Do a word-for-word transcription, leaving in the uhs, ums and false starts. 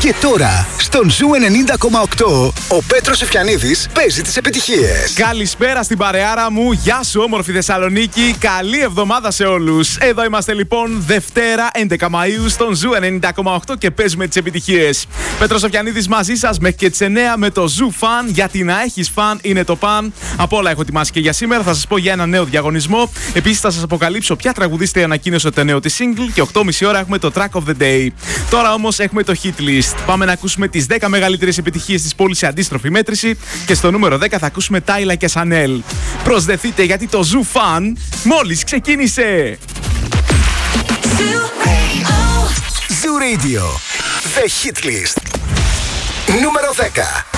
Και τώρα, στον Ζου ενενήντα κόμμα οκτώ, ο Πέτρος Εφιανίδης παίζει τις επιτυχίες. Καλησπέρα στην παρεάρα μου. Γεια σου, όμορφη Θεσσαλονίκη. Καλή εβδομάδα σε όλους. Εδώ είμαστε λοιπόν Δευτέρα έντεκα Μαΐου στον Ζου ενενήντα κόμμα οκτώ και παίζουμε τις επιτυχίες. Πέτρος Εφιανίδης μαζί σας μέχρι και τις εννέα με το Ζου Φαν. Γιατί να έχεις φαν είναι το παν. Από όλα έχω ετοιμάσει και για σήμερα. Θα σας πω για ένα νέο διαγωνισμό. Επίσης θα σας αποκαλύψω ποια τραγουδίστρια ανακοίνωσε το νέο της single. Και οκτώ και μισή ώρα έχουμε το Track of the Day. Τώρα όμως έχουμε το hit list. Πάμε να ακούσουμε τις δέκα μεγαλύτερες επιτυχίες της πόλης σε αντίστροφη μέτρηση. Και στο νούμερο δέκα θα ακούσουμε Τάιλα και Σανέλ. Προσδεθείτε γιατί το Ζου Φαν μόλις ξεκίνησε. Ζου Radio, The Hit List. Νούμερο δέκα.